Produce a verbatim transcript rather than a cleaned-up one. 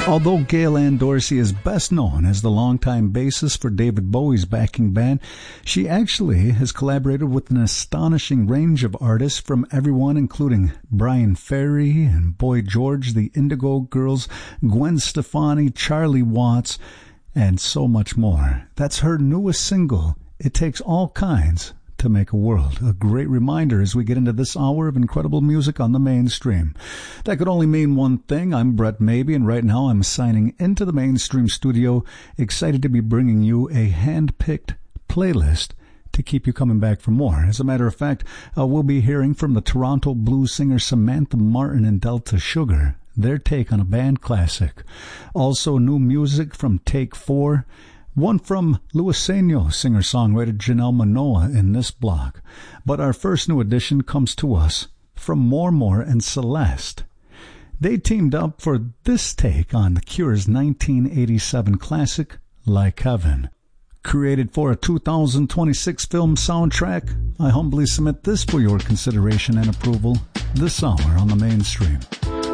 Although Gail Ann Dorsey is best known as the longtime bassist for David Bowie's backing band, she actually has collaborated with an astonishing range of artists from everyone including Brian Ferry and Boy George, the Indigo Girls, Gwen Stefani, Charlie Watts, and so much more. That's her newest single, It Takes All Kinds to Make a World. A great reminder as we get into this hour of incredible music on the Mainstream. That could only mean one thing. I'm Brett Maybe, and right now I'm signing into the Mainstream studio, excited to be bringing you a hand-picked playlist to keep you coming back for more. As a matter of fact, uh, we'll be hearing from the Toronto blues singer Samantha Martin and Delta Sugar, their take on a band classic. Also new music from Take Four, one from Luiseno singer-songwriter Janelle Manoa in this block. But our first new addition comes to us from More More and Celeste. They teamed up for this take on The Cure's nineteen eighty-seven classic, Like Heaven. Created for a two thousand twenty-six film soundtrack, I humbly submit this for your consideration and approval this hour on the Mainstream.